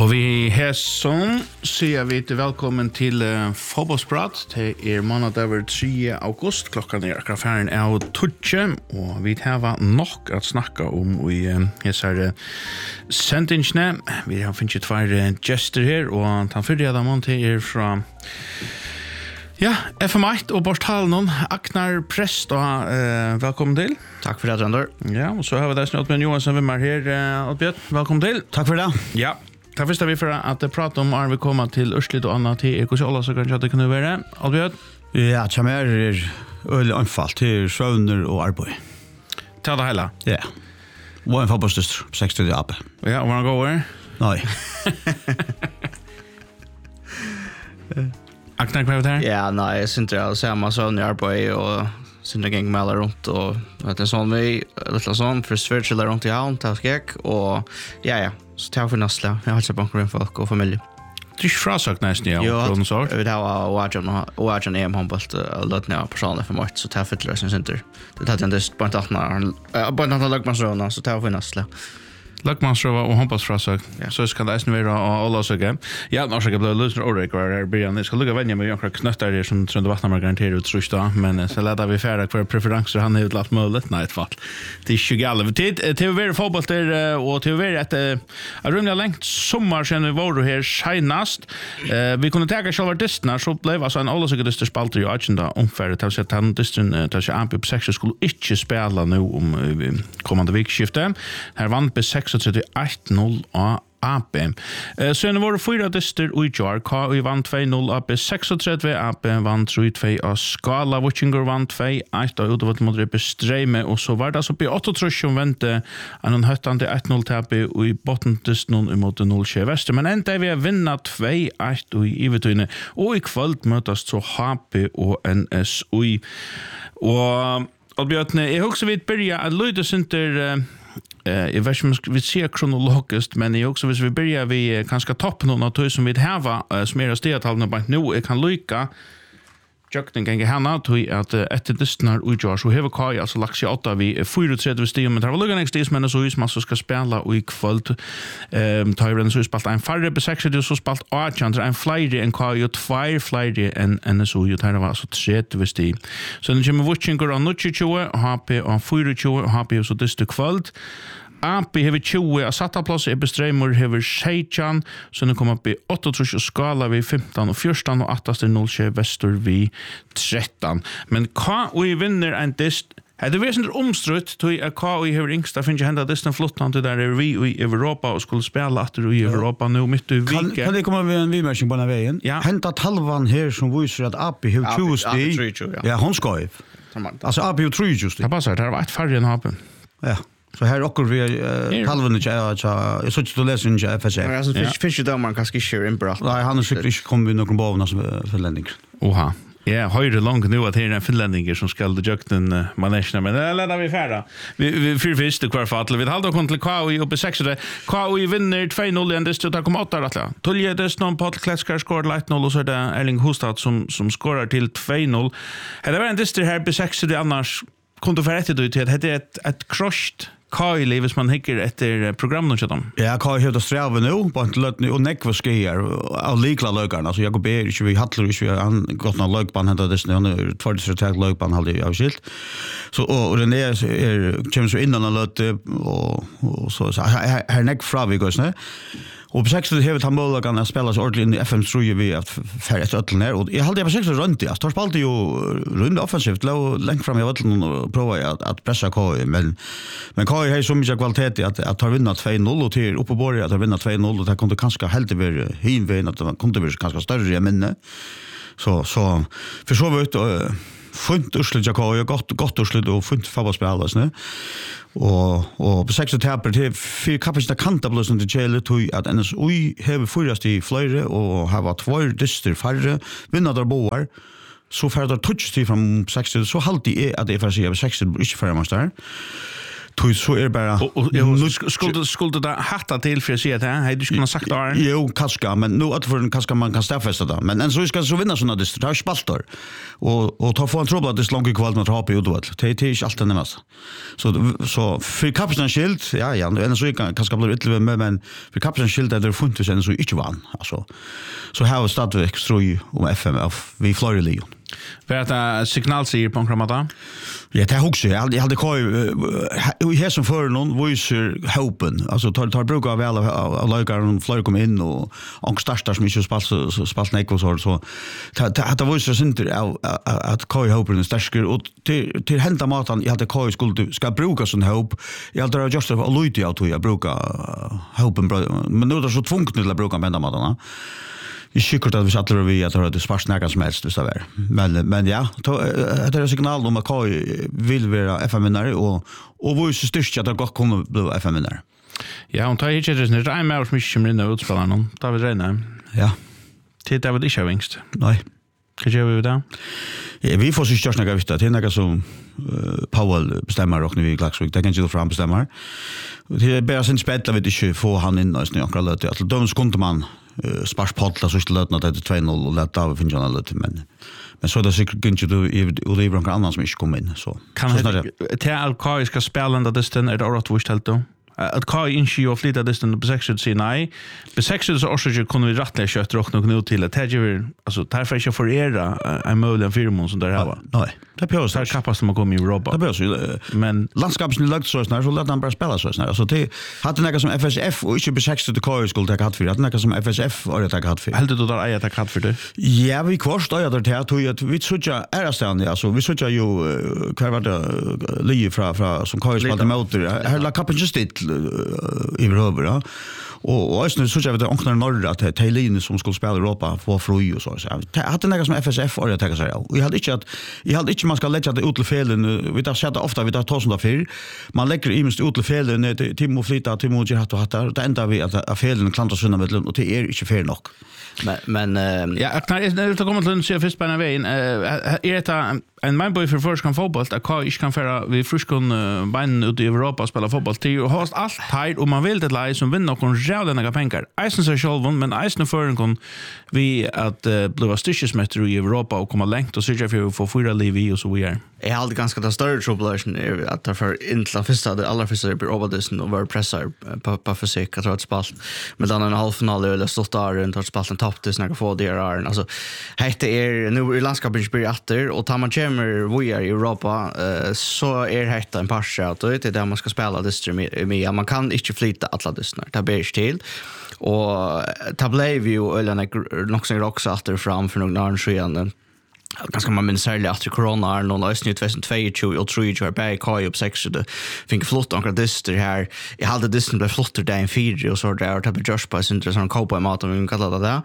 Og vi her sånn sier vi til velkommen til fotballsprat. Det mandag 3. august. Klokken akkurat ferien av 12. Og vi har nok å snakke om i hese sendingsene. Vi har finnet tvær gjester her, og den første av dem til fra FM1 og Bortalen. Agnar Prest, velkommen til. Takk for det, Randor. Ja, og så har vi deg snart med Johansson Wimmer her, Oddbjørn. Velkommen til. Takk for det. Ja. Takk først vi for at prate om vi kommer til Ørslit og annet til hvordan alle så kanskje at det kunne være. Albjørn? Ja, det er øyelig anfall til søvner og arbeid. Ta det hele? Ja. Og en fotballstøster, 60 AB. Ja, og hvordan går det? Nei. Agnar, hva er det her? Ja, nei, jeg synes jeg ser meg søvn i arbeid og synes jeg ganger med alle rundt og vet du, sånn vi, litt sånn, først virtuelle rundt i havn, ta skjekk, og ja. Så tar vi nästa. Jag har sett banker folk och familj. Det är frasagt nästan ja. Vi har Oajan EM-handbollt lötna personer för mig så tar fyller sin center. Det tar inte på ett lagmansrona så tar vi nästa. Lagmansrova og handballsfrasagt. Så skal det eisen være alle søke. Ja, nå skal jeg bli løsner årek hver her byen. Jeg skal lukke venner med noen knøtter her som Trønde Vatnammer garanterer ut trus da. Men så leder vi ferdig hver preferanser han har utlatt mulig. Nei, et fall. Det er ikke gale. Til å være fotball der, og til å være et rymlig lengt sommer siden vi var her senest. Vi kunne tenke selv distene, så ble altså en alle søke dister spalter i agenda omfærdet til å si at han disteren til å si Ampi på 6 skulle ikke spille nå om kommende vikskifte. Her vant B6 31-0 av AB. Så var det 4 dister og i jar. KI vant 2-0 AB 36, AB vant 3-2 av Skala. Wutchinger vant 2-1 av Udovat mot Rippe Streime. Og så var det altså på 8 som vente en høttende 1-0 tabi og i bottendisten imot 0-2 Vester. Men enda vi har vinnet 2-1 og i Ivetøyne. Og i kvöld møtes så HP og NSUI. Og Bjørn, jeg husker vi begynner at Løydes inte jeg vet ikke om vi ser kronologisk, men jeg også hvis vi begynner vi kanskje topp noen av tog som vi har, som stedatallene bare nå, jeg kan lykke Jøkken ganger henne til at etter distene utgjør, så har vi Kai, altså lagt seg 8 vi 34 stiger, men det var lukkende stiger, så som altså skal spille i kvöld. Tar vi så spalt en færre B6, så spalt 8, en flere enn Kai, og 2 flere enn NSU, og det var altså 30 stiger. Så det kommer Wutchinger av 20, HP av 24, HP og så diste kvöld. AP hever 20 av sattaplass, Ebestreimur hever 16, så nu kommer opp i 8 og Skala vi 15 og 14, og 8 0 Vestur vi 13. Men KI vinner en dist, det er vesentlig omstrutt, til at KI hever yngst, det finner ikke hendet disten flottant, der er vi i Europa, og skulle spille atter i Europa nå midt i vike. Kan det komme med en vimersing på denne veien? Ja. Hentet talvan her som viser at AP hever 20 stig. Ja, hun skal jo. Altså AP hever 30 stig. Det passer, det var et færre enn hapen. Ja. Så här också vi talven inte jag så att du läser inte FSA. Ja, så finns ju man kanske inte inbrott. Nej, han har säkert inte kommit någon bavna som förländning. Oha. Ja, höjde långt nu att det är en finländinger som ska det jökten manescherna, men det lämnar vi färda. Vi förfist kvar för vi håller kon till KI uppe 6. KI vinner 2-0 igen, det kommer 8 rättla. Tulje det någon på Kletskar skor light 0 och så det Erling Hostad som skorar till 2-0. Det var en dister här på 6 det annars kunde för rätt ut att det är ett crushed Kai leves man hickar efter programmet så dem. Ja, Kai har det sträva nu på ett lötni och nekva skier av likla lögarna. Alltså Jakob är inte vi hallar inte han gått någon lögband hända det snö nu tvådels tag lögband hade jag skilt. Så och den är kommer så innan han löt och så här nek fra vi går snö. Och på 6 har vi han möjligheten att spela så ordentligt i FM tror vi att färre ett ötlen här och jag hade på 6 runt det. Tar spalt ju rund offensivt långt fram i ötlen och prova att pressa KI men KI har så mycket kvalitet att ta vinna 2-0 och till uppe på att vinna 2-0 och det kunde kanske helt vara hinvägen att det kunde vara ganska större minne. Så för så vet funt urslut jag KI gott urslut och funt fotbollsspelare nu. Och på 6 tappar till för kapaciteten kanta plus under Chile till att NSUI har förrast i flera och har varit 2 dister färre vinner där boar så färd touch till från 60 så halt det att det för sig 60 inte för man där Tog så är bara skulle det hatta till för att se att hej du skulle ha sagt där. Jo, kanske men nu att för en kanske man kan stäffesta det. Men så ska så vinna såna det har spaltar. Och ta få en trubbel det långa kvalt med hoppa ut vad. Det är inte allt det mest. Så för kapten skilt ja en så kanske blir ytterligare med men för kapten skilt där funnits en så inte vann. Alltså så här startar vi stroj om FMF vi Florida Leon. Vad är signalsier på Kramata? Ja, det också. Jag hade kvar i här som för någon voicer hopen. Alltså tar brukar väl av lagar och flyger kom in och startar som inte spalt näck och så. Det voicer center att kvar hopen är starkare och till hända matan jag hade kvar ska bruka sån hope. Jag hade just av Luigi att jag brukar hopen men nu är det så tvunget till att bruka med matan. Jag tycker att vi satt vi att det sparks näka som helst så där. Men ja, det är signal om att KI vill vara FM-vinnare och vad så störst att det gott kommer bli FM-vinnare. Ja, och tar inte det är en mer mycket som rinner utspelaren någon. Tar vi det Ja. Det är väl inte vinst. Nej. Kan jag vi där? Ja, vi får så störst näka visst att det är något som Powell bestämmer och nu i Klaxvik. Det kan ju fram bestämmer. Det är bara sin spela vet inte få han in och snöka lite. Alltså de skulle man spars podla så skulle lötna det 2-0 och lätta av finna lite men så det säkert inte du och det är någon annan som inte kommer in så kan det Alkai ska spela ända distan är det åt vart helt då att Kai inte ju flytta distan på section C nej på section så också ju kunde vi rättliga kött och nog nu till att det alltså tar för sig för era en möjlig firma som där har nej det behövs där kapas man kommer i Europa det behövs men landskapsni lagt så snart så låt han bara spela så snart alltså det hade något som FSF och inte på section till Kai skulle ta hatt för hade något som FSF och det hatt för helt du där är det hatt för det ja vi kvarst där det tog att vi såg är stan alltså vi såg ju kvar var det Lee från som Kai spelade mot här la kappen just det i Europa och alltså så jag vet onknar norr att Taylin som skulle spela i Europa för fri och så jag hade något som FSF och jag tänker så jag hade inte man ska lägga det ut till felen vi tar sätta ofta vi tar 1000 för man lägger imst ut till felen Timo flytta Timo ger hatt och hatt det enda vi att felen klantar sönder med och det är inte fel nog men ja när det kommer till se först på en väg är det en mindboy för först kan fotboll att kan inte kan föra vi fruskon bein ut i Europa spela fotboll till och har allt här och man vill det lag som vinner någon jävla några pengar. Eisen så själv men eisen för kon vi att bli styrkesmästare i Europa och komma långt och söka för att få fyra liv i och så vidare. Jag hade ganska det större troublation att därför inte första det allra första på Robinson och var pressar på fysik att trots spalt men då en halvfinal eller stort där runt trots spalten tappade snäga få det är alltså heter är nu i landskapet blir åter och tar man vi är i Europa så är det en parsa att det är där man ska spela det med man kan inte flytta alla dystnar det blir till och tablev ju eller något också åter fram för några år sedan ganska man minns särskilt efter corona är någon ösny 2022 och 3 år bäg kai upp 6 det fick flott och dyster här jag hade dyster blev flotter där i 4 och så där och Josh på sin sån cowboy mat om vi kallar det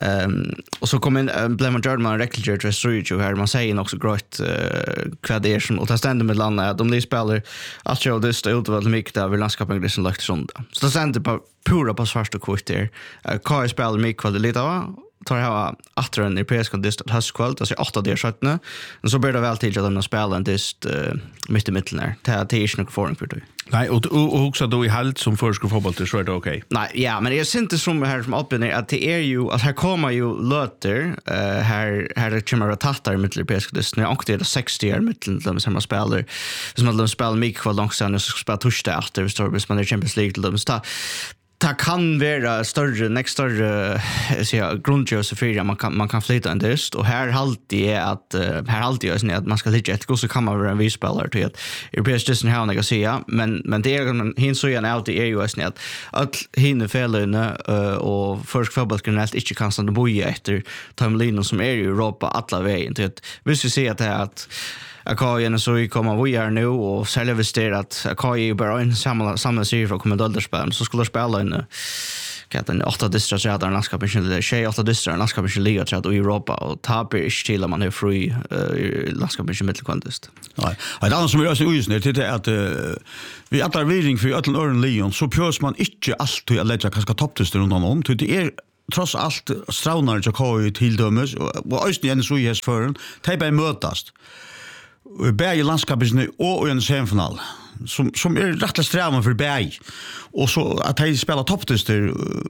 och så kom in blev man gjorde man rekryter till 3 här man säger också grått kvadersen och ta ständer med landa de de spelar att jag dyster ut vad mycket där vill landskapen det som lagt sånt så det ständer på pura på svart och kort där kai spelar mycket vad det lite tar jag efter en europeisk dist höstkväll alltså 8 där 17 och så blir det väl till att de spelar en dist mitt i mitten där det är inte något förring för dig. Nej och också då i halt som förskor fotboll till så är det okej. Nej ja men jag syns inte som här som uppe att det är ju att här kommer ju löter här det kommer att tatta i mitt europeisk dist när och det är 60 år mitten de som spelar som de spelar mycket kvar långt sen och så spelar torsdag efter vi står med i Champions League till dem så det kan vara större next större så grundjosefia man kan flytta en dist och här alltid är att här alltid är att man ska ligga ett så kan man vara en visspelare till att europeisk disten här jag säga men det är hin så gärna alltid är ju att hinna fällena och först fotboll generellt inte kan stanna boja efter Tomlin som är i Europa alla vägen till att vi ser att det är att Akajen så vi kommer vi är nu och säljer vi att Akaj bara en samma serie för kommer dollarspel så skulle spela en katten 8 distrikt där landskapen eller 8 distrikt landskapen liga tror i Europa och tapar inte till man är fri landskapen i mittelkvantist. Nej, det andra som är så ojusnigt det är att vi att reading för alla Örn Leon så pjörs man inte alltid att lägga kanske topptester runt om till det är trots allt straunar jag kör till dömes och östern igen så i förn tajba mötast bäge landskapet och en semifinal som rätt strävan för berg och så att de spelar topptister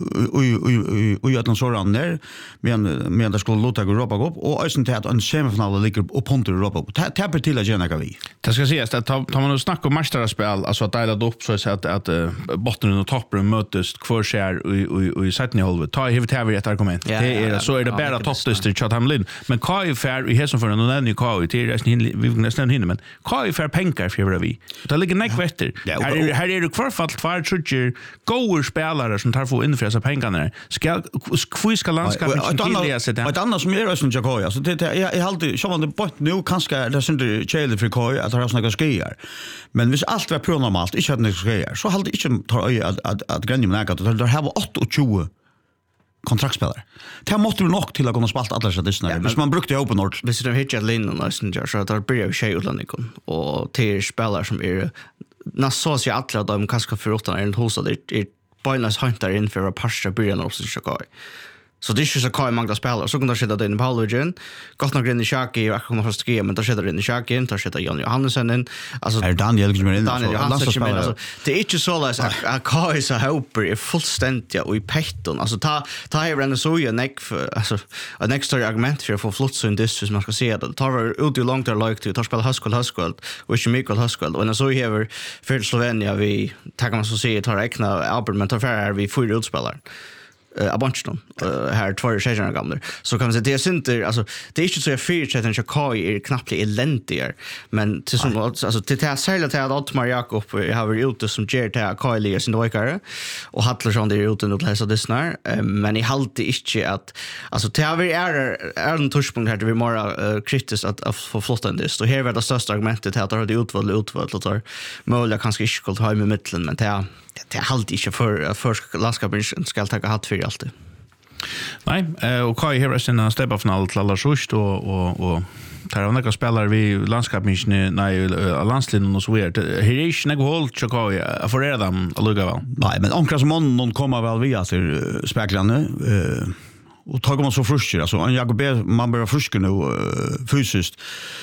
och att de såran där men det skulle låta Europa Cup och ösen till att en semifinal ligger upp på Europa Cup. Täpper till att gärna vi. Det ska sägas att tar man snack om mästarspel alltså att dela upp så att botten och toppen möts kvar skär i sätten i halvet. Ta hur tar vi ett argument. Det är så är det bara topptister Chathamlin. Men vad är fair i häsen för en annan KI till vi nästan hinner men vad är fair pengar för vi. Det ligger näck vetter. Här är det kvarfall två trutcher goer spelare som tar få in för dessa pengarna. Ska landskapet till sig där. Ett annat som är som jag alltså det jag alltid så man det bort nu kanske det synd Chile för KI att ha såna skier. Men hvis allt var på normalt, inte hade några skier, så hade inte tar att gränna med något. Det har 28 kontraktspelare. Det måste du nog till att kunna spalta alla stadisterna. Hvis man brukte open ord. Hvis de hittar linan Messenger så att det blir ju tjejutlandikon och till spelare som är nästan så att alla de kanske för åtta är hos det Boynas huntar in för att passa början av sin Chicago. Så det är ju så kvar många spelare så kan det sitta in i Paulogen. Gott nog in i Shaki och kommer först ske men då sitter in i Shaki och sitter Jan Johansen in. Alltså Daniel kommer in så det är inte så att Kai så hopper är fullständigt och i petton. Alltså ta här en så ju neck alltså en extra argument för att få flott så in det som man ska se det. Tar ut hur långt det like till att spela Huskell och inte Mikael Huskell och när så här för Slovenia vi tar man så se tar räkna Albert men tar för vi får utspelare. A bunch of här två sessioner gamla så kan man säga det är synter alltså det är inte så jag fyrsätter att Kai är knappt eländiga men till som alltså till att sälja till att Otmar Jakob har varit ute som ger till Kai i sin doikare och Hattlarsson det är ute och läsa det snar men i halt inte att alltså till att vi är en touchpunkt här det vi mer kritiskt att få flotta in det så här var det största argumentet till att det har utvald och tar möjliga kanske inte skulle ha med mitten men det är halt inte för landskapen ska ta hatt för alltid. Nej, och Kai här är sin steppa-final till alla sust och tar av några spelare vi landskapsmissionen nej landslinjen och så vidare. Här är inte något håll Chicago för er dem att lugga väl. Nej, men omkras någon kommer väl via till speklande och tar man så frustrerad alltså en Jakob man börjar fruska nu fysiskt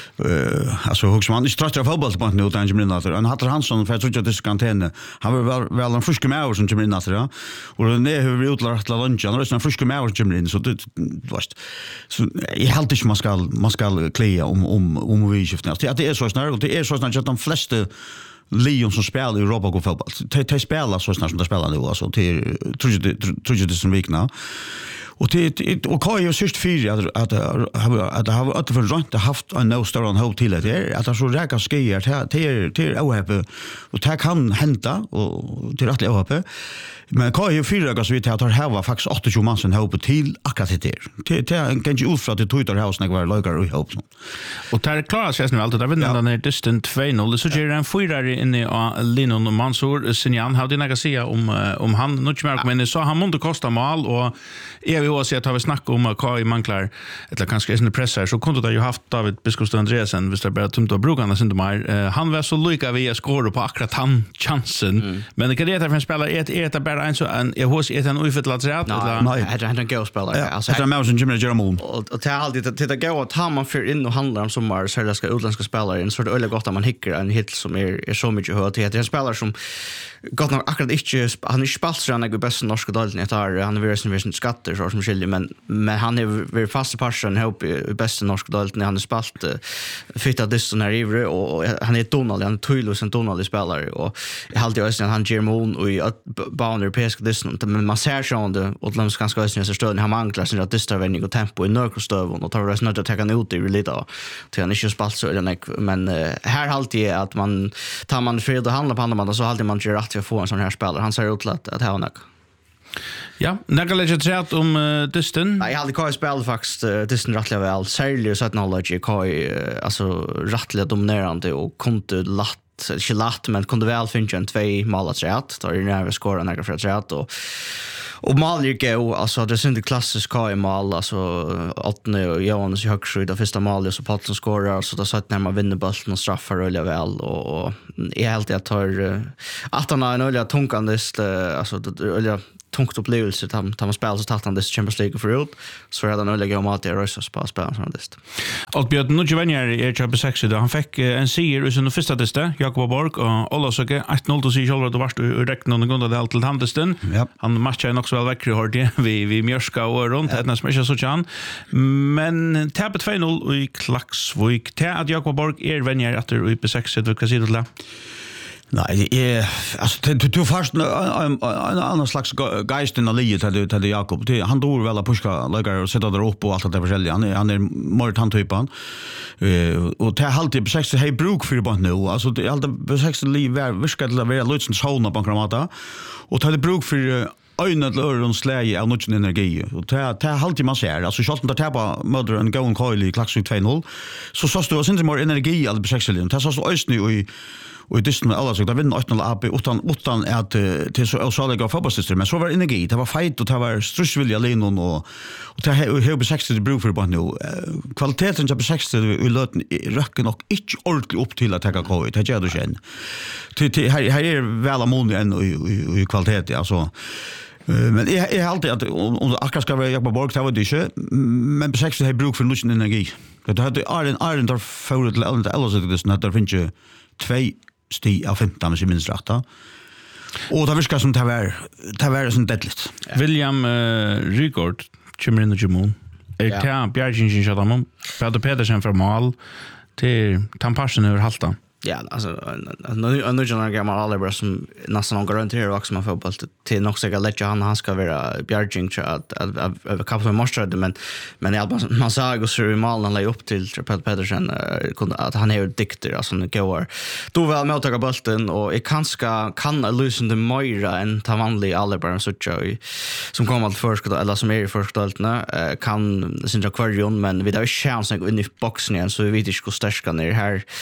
alltså hur man inte tröttar fotboll på nu utan Jimmy Natter han hade Hansson för att trodde det ska antenne han var väl en fruska med som Jimmy Natter ja och det hur vi utlagt la lunch och det är en fruska med Jimmy så det varst så jag helt inte man ska klia om vi skiftar det är så snart och det är så snart att de flesta Leon som spelar i Europa Cup fotboll. De spelar så snart som de spelar nu alltså till tror jag det som vikna. Och det och Kai är sist fyra att det har att för runt haft en no star on hold till det att det så räka skier till OHP och det kan hända och till rätt OHP men Kai är fyra så vi tar här faktiskt 80 man som hopp till akkurat det kan ju utfra till Twitter house när var lagar i hopp och där klarar sig nu allt där vinner den är distant 2-0 så ger en fyra in i Linon och Mansour Sinjan hade några säga om han något mer men så han måste kosta mal och vi har sett att vi snackar om Kai Manklar eller kanske är pressar så kunde det ju haft David Biskos Andreasen visst det bara tumt och brukarna synd mer han var så lika vi skårar på akkurat han chansen men det kan det för en spelare är bara en så en jag hos är en oförtlat rätt eller nej han är en spelare alltså det är mer som Jimmy Jermon och det är alltid till att gå att han för in och handlar om sommar så det ska utländska spelare in så det är öle gott att man hickar en hit som är så mycket hört det är en spelare som gott nog akkurat inte han är spaltran jag bäst norska dalen han är version skatter så som skiljer men han är very fast person help i bästa norska dalen han är spalt fitta det när ivre och han är Donald han tydligen Donald spelare och jag hade ju han Jermon och i banor pesk det men man ser så det och de ganska ösnä så stöd han manglar sin att distavning och tempo i nörkostöven och tar det snart att ta ut i lite till han inte spalt så eller men här alltid är att man tar man för det handlar på andra så alltid man gör att jag får en sån här spelare han ser ut att ha något. Ja, när jag chat om Dustin. Nej, jag hade Kai spel faktiskt Dustin rättliga väl. Särskilt så att knowledge Kai alltså rättliga dominerande och kunde inte men kunde väl finna en 2 mål att rätt. Tar ju när vi skorar några för att rätt och mål gick alltså det är inte klassiskt Kai mål alltså åttne och Jonas i högskyd av första mål så Paulson skorar så då satt när man vinner bollen och straffar rullar väl och är helt jag tar att han har en olja tunkandes alltså olja tungt upplevelse tar man spelar så tatt han det Champions League förut så hade han öliga om att det rösa spela såna det. Och Björn nu Giovanni Champions 6 då han fick en seger i sin första test Jakob Borg och alla så 1-0 till sig själva då vart du räkna någon gång det till Hamdesten. Han matchade också väl väck hörde vi Mjörska och runt det smäller så tjän. Men tappet 2-0 i Klaxvik. Det att Jakob Borg vänjer att du på 6 så kan se det. Nej, alltså du först en annan slags geist in Ali till Jakob. Han dår väl att puska lägger och sätta där upp och allt det där. Han är mer tantypen. Och det alltid på 6 hej bruk för bara nu. Alltså det alltid på 6 liv viskar det vara lutsen såna på kramata. Och ta det bruk för ögonen eller öron släge av någon energi. Och det alltid man ser. Alltså shot där tappa mother and go and coil i Klaxvik 2-0. Så sås du inte mer energi all på 6 linjen. Det sås öst nu och i dysten alla så där vinner 8-0 AP utan att till så osaliga fotbollssystem men så var energi det var fight och det var strussvilja linon och det har på 60 bruk för bara nu kvaliteten på 60 i löten räcker nog inte ordentligt upp till att ta covid det gör du sen till här är väl ammonia i kvalitet alltså men jag alltid att om akkurat ska vara Jakob Borg det var det inte men på 60 har bruk för mycket energi det hade Iron där för det eller så det är där finns ju 2 sti av 15 med sin minst rätta. Och det viskar som det var sånt deadligt. William Rygård kommer in i Jimon. Det Bjärgingen Shadamon. Peter Pedersen för mål till Tampassen över halta. Ja, alltså nu gör jag gammal alla bara som nästan någon garanterar också man fotboll till något säga lägga han ska vara Bjärging att kapten måste men man sa gå så i mål han lägger upp till Peter Pedersen att han är dikter alltså det går då väl med att ta bollen och kan lösa det mer än ta vanlig alla bara så som kommer att först eller som är i första kan synda kvarjon men vi har chans att gå in i boxen igen så vi vet inte hur starka ner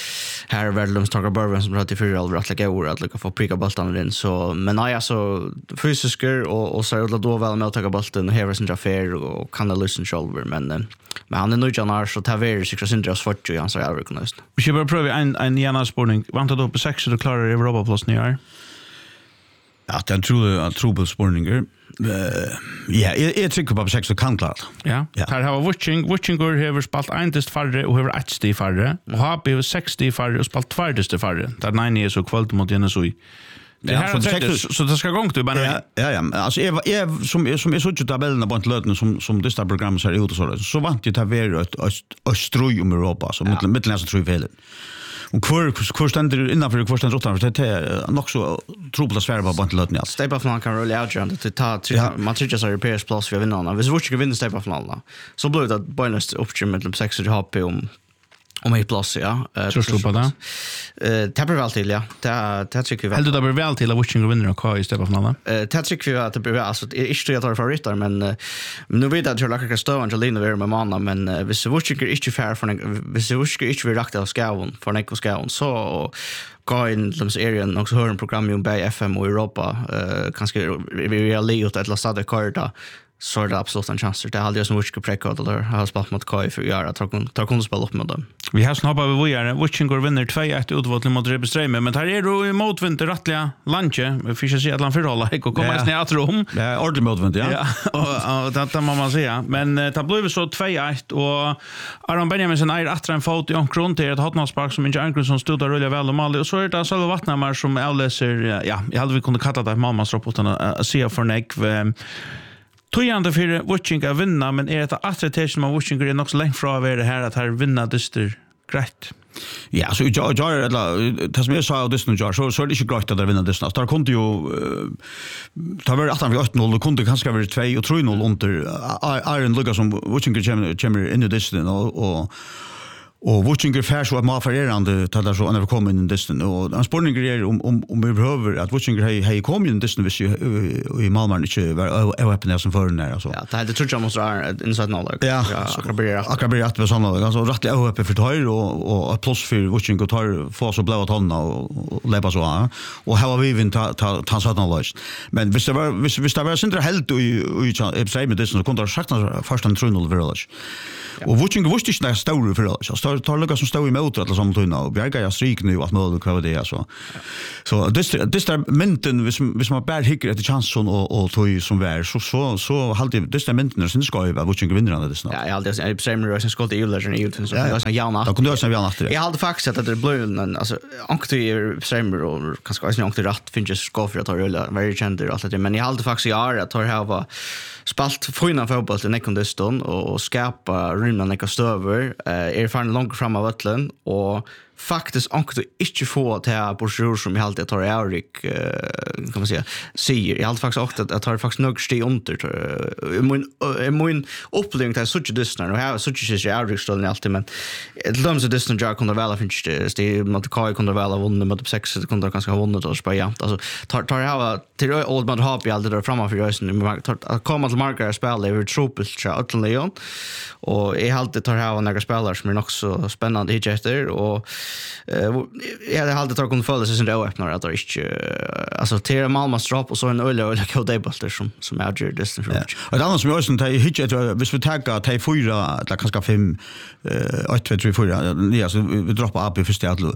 här de starka bourbon som hade för all rätt lägga att lucka få pricka bollen in så men nej så fysiska och så då väl med att ta bollen och här är fair och kan lösa shoulder men han är nu Janar så tar vi sig så inte så fort ju han så är rekognist. Vi ska bara pröva en Jana spårning. Vänta då på 6 så klarar det Europa plus ni är. Ja, det tror på spårningar. Ja, jag tycker på 6 så kan klart. Ja. Här har watching går har spalt 1 farre och har 1 sti farre och har 60 farre och spalt 2 sti farre. Där 9 är så kvalt mot den så. Det här så det ska gångt du bara. Ja. Alltså jag som är så tabellen på löten som det program så är ute så vant ju ta vara ett stroj om Europa så mittelländska tror jag. Och kvar ständer innanför kvar ständer utanför det är nog så trubbla svärva på bantlöten ja. Step of man kan rulla out runt det tar man tycker så repairs plus för vinnarna. Vi ska vinna step of alla. Så blir det bonus option med 6 HP om ett plus ja. Så slår på det. Tappar väl till ja. Det tycker vi. Helt det blir väl till att watching vinner och i step of alla. Det tycker vi att det blir alltså inte jag tar för ryttar men nu vet jag att jag lägger stå Angelina över med manna men hvis watching inte fair för hvis watching inte vi rakt av skavon för en skavon så gå in till serien också hör en program om Bay FM och Europa kanske vi är liot ett lasade korta så det absolut en chans det hade jag som watch precka eller har spelat mot Kai för göra tar kunde spela upp med dem. Vi har snabba vi vidare watching går vinner 2-1 utvåt mot Rebestreime men här är då i motvind rättliga lanche vi fick se att han förhålla och komma ner att rum. Det är ordentligt motvind ja. Och det må man säga men det blev så 2-1 och Aron Benjamin är att en fot i omkring till ett hotnaspark som inte Ankron som stod där rulla väl och mal och så är det så vattnamar som avläser ja jag hade vi kunde kalla det mammas rapporten att se för neck Tojande för watching att vinna men är det attraktion av watching är nog så långt från det här att här vinna dyster grejt. Ja, så jag eller det som jag sa och dyster jag så är det inte grejt att vinna dyster. Där kunde ju ta var 8-0 och kunde kanske vara 2 och 3-0 under Iron Lucas som watching kommer in i dyster och watching fair så att man förärande tar där så när vi kommer in i dysten och en spårning är om vi behöver att watching hej kommer in i dysten vis i Malmö inte var öppna som för när alltså ja det tror jag måste vara inside knowledge ja kan bli rätt med såna alltså rätt öppet för tar och plus för watching och tar få så blåa tonna och läppa så och här har vi vin ta såna knowledge men visst det var syndra helt i säg med dysten så kunde jag sagt först en 3-0 village och watching visste inte stor för oss tar lucka som står emot alla som tunna och Bjärga jag stryk nu att mål kvar det så. Så det där mynten hvis man bär hickar efter chansen och tog som vär så halde det där mynten sen ska ju vara vilken vinner det snart. Ja, jag hade jag Premier Racing skott i Ullersson i Utens så jag gärna. Då kunde jag säga natt. Jag hade faktiskt att det blev alltså ankte Premier och kanske också ankte rätt finns ska för att ta rulla very känd och allt det men jag hade faktiskt att tar här var spalt fina fotboll till nekondiston och skapa rymna neka stöver fan långt fram av vattlen och faktiskt ankte inte få till Borsjur som jag alltid tar Erik kan man säga säger jag alltid faktiskt att tar faktiskt nog steg under min upplevelse till such distance och har such is Erik stålen alltid men det lömmer sig distance jag kunde väl finns det mot Kai kunde väl ha vunnit mot 6 kunde ganska ha vunnit och spela jämnt alltså tar jag till old man har vi alltid där framme för rösten att komma till markare spela över truppelt så att Leon och jag alltid tar här några spelare som är också spännande hit efter och jag hade alltid tagit kontroll så sen det öppnar att det inte alltså till Malmö strap och så en öl kodebulter som är ju distance road. Och annars som jag sen tar hit hvis vi tar ta 4 eller kanske 5 8 2 3 4 ja så vi droppar upp i första att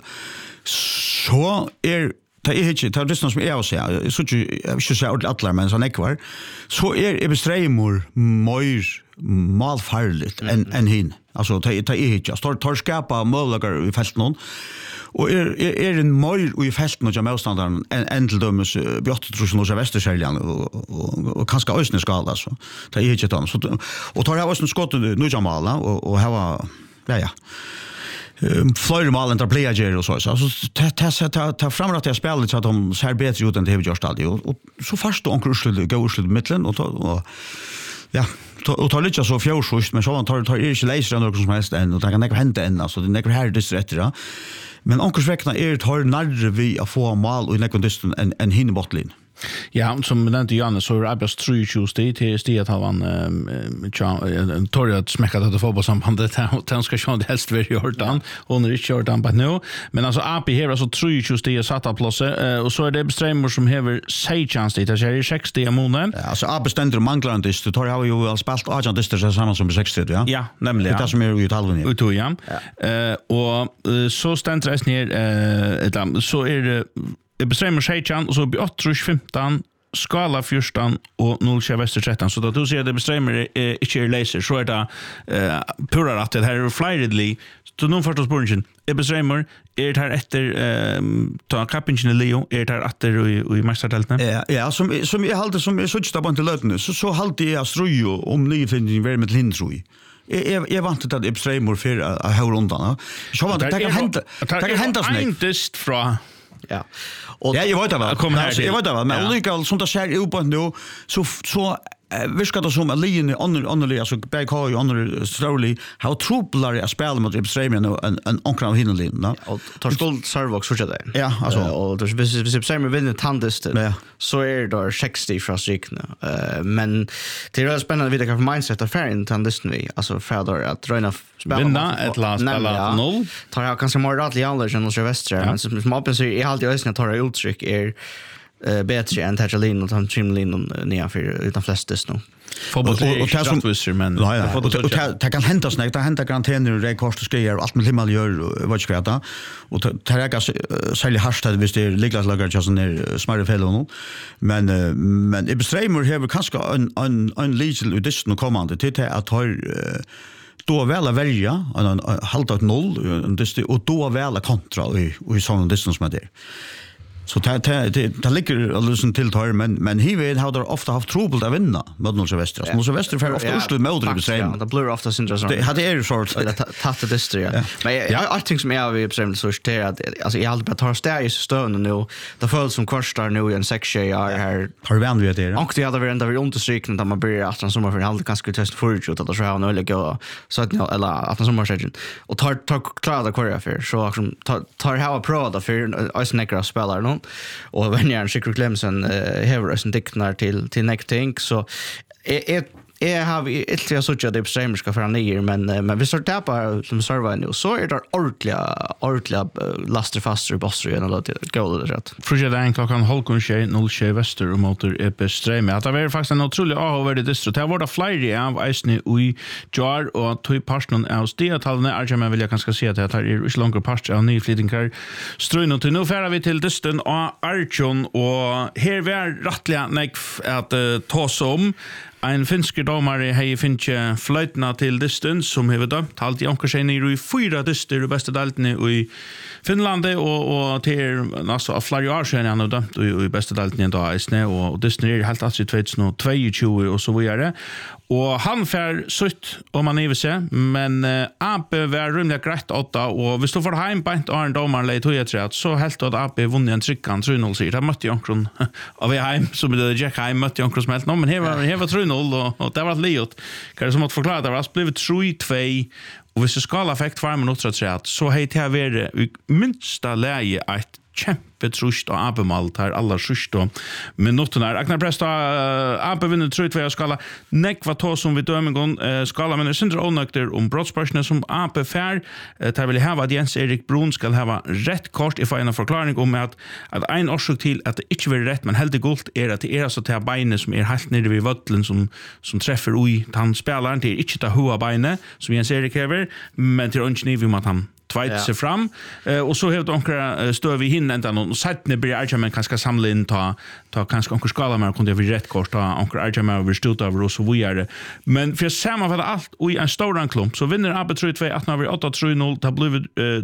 så det är inte det som jag säger så jag ska säga alla men så nekvar så är bestreimor mer malfarligt än hin alltså det är inte tar skapa möjligheter i fälten och är en mer i fälten och motståndaren en till dömes Björn och Västersäljan och kanske ösnen skala så det är inte det så och tar jag också skott nu jamala och ha ja flöjde malen där player och så ta fram att jag spelar så att de ser bättre ut än det har gjort alltid och så först och krussel gå i mitten och ja och tar lite så fjärsjust men så tar inte läser något som helst än och det kan inte hända än alltså det är här det rätt då men onkursveckna är det har närre vi att få mål och nekondisten en hinbotlin. Ja, som nämnde Janne så är Abbas 3 till stiget har han torgat smäckat att fotbollssambandet han ska köra det helst för Jordan hon är inte Jordan but no men alltså AP här alltså 3 stiget satt av platser och så är det bestreimor som häver sig chans det är 60 månader. Ja, alltså AP ständer manglar inte det tar har ju väl spalt agent det är samma som 60 ja. Ja, nämligen. Det som är ju talven ju. Uto ja. Och så ständer det ner så är det bestreimor Sheichan och så blir 8-15 skala 14 och 0 väster 13 så då du ser det bestreimor inte laser så är det pura att det här är flyridly så nu förstås spåringen bestreimor det här efter ta kapingen Leo det här efter i mästardelten. Ja som jag håller som så just på inte lötne så håller jag strujo om ni finner väl med lindroj. Jag vant att bestreimor för att hålla undan. Så vad det kan hända snägt från ja. Och jag vet vad. Jag vet vad. Men olika som det ser ut på nu så viskar det som att linjen annorlunda så BK och andra slowly how troublare att spela mot Ibstremen en onkran hinnerlin. Och tar skuld servox för det. Ja, alltså och då hvis Ibstremen vinner tandisten så är det 60 från strikna. Men det är spännande vilka kan mindset affären tandisten vi alltså för att röna spela vinna ett last spela 0 tar jag kanske mer rätt i andra än Västra men som man så är alltid ösna tar uttryck är bättre än Tajalin och han trimlin nedanför utan flestes nu. Fotboll och transfer men det kan hända snägt det händer garanterar rekord och skriver allt med himmel gör vad ska jag och det är sälja hashtag visst det ligger lagar just ner smarte fel och men i bestreimor har vi kanske en legal edition kommande till att har då väl att välja en halvt 0 och då väl kontra och i sån distans med det. Så det ligger alltså till tar men he vet how they're ofta haft trouble att vinna mot Norra Västra. Norra Västra för ofta urslut med i bestäm. Det blir ofta syndrom. Det hade är sort tatt det styr. Men jag tänker som jag vill bestämma så är att alltså jag hade bara tar steg i stön nu. Det följs som kostar nu i en 6 år här. Har vem vet det? Och det hade varit ändå understrykning att man börjar att som för halv ganska test för ut att så har några gå så att eller att som har sett och tar klara det för så tar ha pro för Icenecker spelar och Venjan Sikru Clemson häver oss en diktnar till necktink så Jag har inte så att det streamer ska för ner men vi står tappar som server nu så är det ordentliga laster faster bossar igen och det går det rätt. Fredag klockan 07:06 väster och motor EP stream. Att det var faktiskt en otrolig över det distro. Det var det flyger av Isne i Jar och två personer av stetallen är jag vill kanske se att det är inte långt past av ny flyttingkar. Strön och nu färdar vi till Dysten och Archon och här var rättliga att ta som en finsk domare hei finche fløytna til Dysten som hever dømt halt i anker seg nere i 4 dyster i beste deltene i Finlande og til altså av flere år siden han har dømt i beste deltene da eisne og Dysten er helt alt i 2022 og så videre og han fer sutt om han iver seg men AP var rymlig greit 8 og hvis du får heim beint og en domar lei 2-3 så helt at AP vunnet en trykkan 3-0 sier det møtte jo anker av heim som det Jack heim møtte jo anker som helt men her var 3-0 och det var liot. Kan det som att förklara det var blivit 3-2 och hvis det skala effekt 2 minuter så hej det var minsta läge ett kjempetrust og apemalt her aller sørste minuttene her. Agnar Presta, ape vinner 3-2 skala. Nekva to som vi dømer skala, men det synder ånøkter om brottspørsene som ape fær. Der vil jeg hava at Jens Erik Brun skal hava rett kort. Jeg får en forklaring om at en årsøk til at det ikke vil rett, men helt gult at det er altså til beinet som er helt nede ved vøtlen som treffer ui han spilleren. Det er ikke til hoa beinet som Jens Erik hever, men til ønskning om at han tveit sig fram och så helt onkra står vi hinna ända och sättne blir Arjaman kanske samla in ta kanske onkel skala mer kunde vi rätt kort ta onkel Arjaman över stort över och så vidare men för samma för allt och i en stor klump så vinner AB 3-2 att när vi 8-3-0 ta blev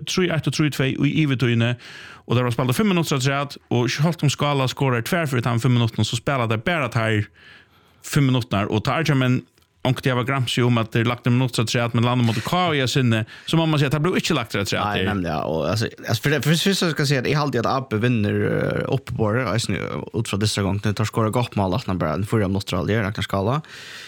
3-3-2 i evetyne och där var spelat 5 minuter så att och Charlton skala skorar 2 för 5 minuter så spelade bara här 5 minuter och Arjaman och det var gramsi om att det lagt en minut så att man landar mot Kaja sinne så man säger att det blir inte lagt rätt att nej nämligen och alltså för så ska säga att i halvtid att Abbe vinner upp på det alltså ut från dessa gången det tar skora gott mål att bara en förra neutral där räknar skala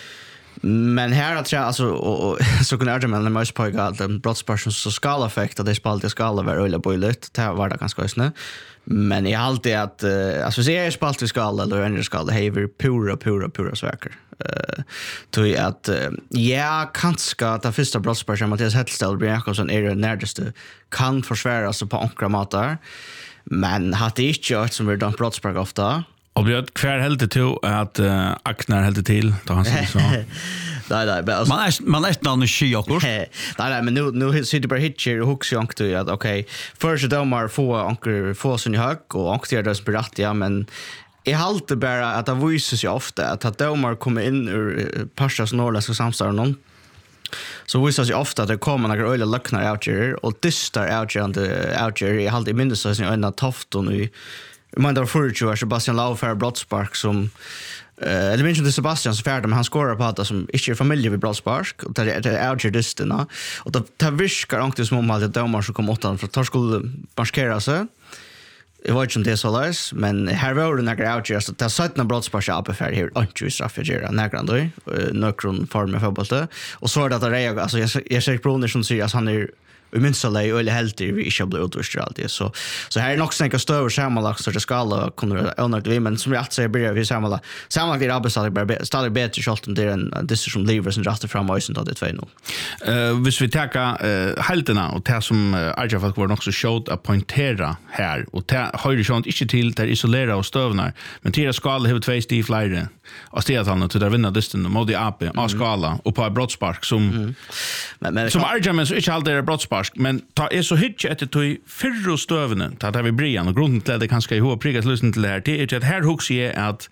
men här att jag alltså och så kunde jag men mest på att den brottsperson så skala effekt att det spalt skala var öle boilet det var det ganska snö men i allt det att alltså så är spalt skala eller ändra skala haver pura sväcker tror att ja kanske att det första brottsperson Mattias Hettelstad blir Jakobsson är det närmaste kan försvara sig på ankra matar men har det inte gjort som vi dömt brottsperson ofta. Och vi har kvar helt till att Agnar helt till då han så. Nej, man är någon skiockor. Nej, men nu sitter bara hitcher och hooks jag till att okej, först då mar få sin hög och ankter det spirat ja, men jag halter bara att det visar sig ofta att domar kommer in ur Parsas norrländska samstånd någon. Så visar sig ofta att det kommer några öliga löknar outger och dystar outger i halter minst så är en tofton i man där förut Sebastian Laufer brottspark som eller minns inte Sebastian så färd men han skorar på att som inte är familj vid brottspark och det är outger dystarna och det viskar anktigt som om att domar som kom åt för att skulle markera sig. Jag vet inte om det är så lös, men här var det några outger så det är 17 brottspark uppe för här inte straffgöra några då nökron form av fotboll och så är det att det alltså jag ser Brunner som säger att han är minst lei eller helt vi inte blir utvistat alltid så här är nog snäcka större sammanlagt så det ska kunna onödigt vi men som jag säger börjar vi sammanlagt det är stadigt bättre shot än det en decision lever som rätt fram och sen då det 2-0. Hvis vi tar helterna och det som Arja folk var också showed att pointera här och det har ju sånt inte till där isolera och stövnar men till skala har 2 stig flyger och stedan till där vinna dysten mot i AP av skala och på brottspark som som Arja men så inte allt är brottspark men ta är så hitch att det i fyrro stövnen ta vi brian och grunden till det kanske i hur prigat lyssna till det här det är att här hooks är att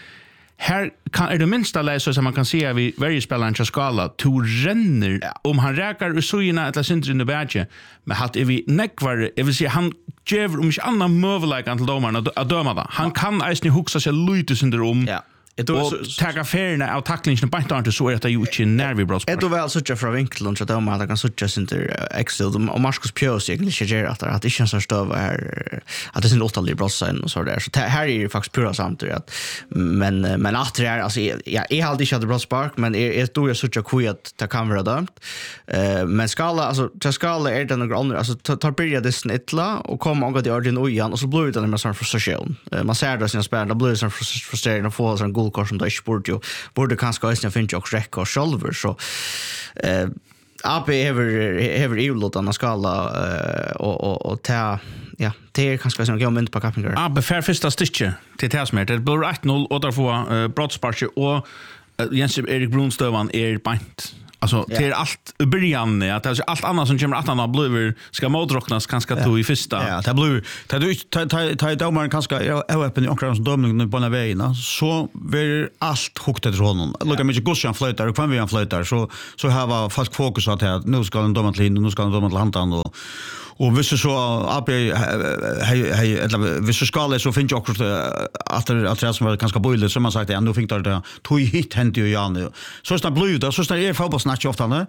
här kan är det minsta läsa som man kan se vi varje spelaren ska skala to renner om han räkar och så ina att läsa in i badge men hat vi nekvar jag vill säga han ger om inte annan möjlighet att domarna att döma det han kan äsni huxa sig lite syndrom och ta affärerna av tacklingen på inte så att det ju inte när vi brotts. Det då väl såcha från vinkeln och att de kan såcha center Excel och Marcus Pios egentligen ger att det inte känns så här att det är en åttalig brottssign och så där så här är det faktiskt pura samtidigt att men att det är alltså jag har aldrig haft brottspark men är då jag såcha kul att ta kan vara dömt men skala alltså ta skala är det några andra alltså tar börja det snittla och komma och gå till ordin ojan och så blir det en sån frustration man ser det sina spelare blir så frustrerande och får sån guldkort som de ikke borde kanskje også finne och räcka och själver så AP hever EU-låtarna skala och ta ja, det är kanske som går mynt på kappningar. AB för första sticket till Tasmer. Det blir 1-0 och där får brottspark och Jens Erik Brunstøvan bant. Alltså det är allt i början att det är allt annat som kommer att han blir ska modrocknas kanske to i första. Ja, det blir ta domaren kanske är öppen i omkring som domningen på vägen så blir allt hukt efter honom. Lukar mycket gossian flötar och vi han flötar så har folk fokus att nu ska den domaren till nu ska den domaren till handan och visst så AP eller visst ska det så finns ju också att det som var ganska bojligt som man sagt ja nu fick det tog hit hänt ju ja nu så står blue där så står är fotbollsmatch ofta nu